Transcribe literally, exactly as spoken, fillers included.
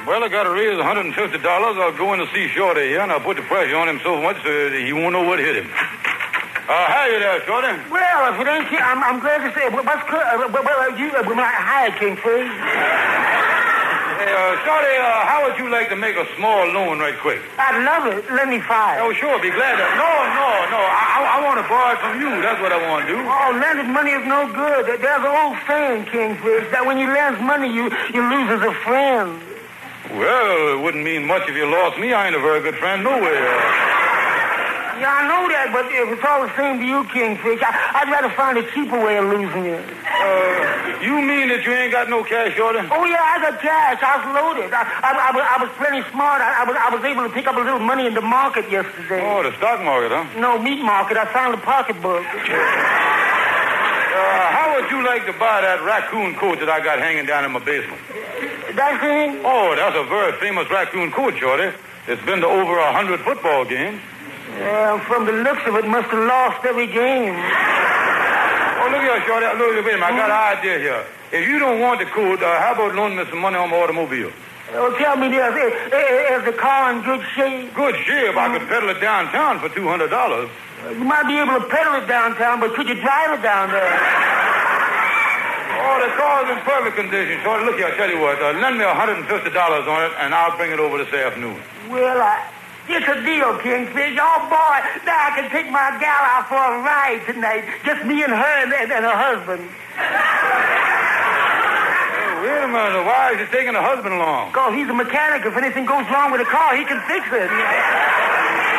Well, I got to raise one hundred fifty dollars. I'll go in to see Shorty here, and I'll put the pressure on him so much uh, that he won't know what hit him. Uh, how you there, Shorty? Well, if it ain't you, I'm, I'm glad to say, what's uh, well, uh, you, uh, hi, Kingfish. Hey, uh, Shorty, uh, how would you like to make a small loan right quick? I'd love it. Let me five. Oh, sure, be glad to. No, no, no. I, I, I want to borrow it from you. That's what I want to do. Oh, lending money is no good. There's an old saying, Kingfish, that when you lend money, you, you lose as a friend. Well, it wouldn't mean much if you lost me. I ain't a very good friend nowhere. Yeah, I know that, but if it's all the same to you, Kingfish, I, I'd rather find a cheaper way of losing you. Uh, you mean that you ain't got no cash, Shorty? Oh, yeah, I got cash. I was loaded. I, I, I, was, I was plenty smart. I, I, was, I was able to pick up a little money in the market yesterday. Oh, the stock market, huh? No, meat market. I found a pocketbook. Uh, how would you like to buy that raccoon coat that I got hanging down in my basement? That thing? Oh, that's a very famous raccoon coat, Shorty. It's been to over a hundred football games. Yeah, from the looks of it, must have lost every game. Oh, look here, Shorty. Look, wait a minute. I got an idea here. If you don't want the coat, uh, how about loaning me some money on my automobile? Oh, tell me this. Is, is the car in good shape? Good shape. I could pedal it downtown for two hundred dollars. You might be able to pedal it downtown, but could you drive it down there? Oh, the car's in perfect condition, Shorty. Look here, I tell you what. Uh, lend me one hundred fifty dollars on it, and I'll bring it over this afternoon. Well, I... It's a deal, Kingfish. Oh, boy, now I can take my gal out for a ride tonight. Just me and her and, and, and her husband. Hey, wait a minute. Why is he taking the husband along? Because he's a mechanic. If anything goes wrong with the car, he can fix it.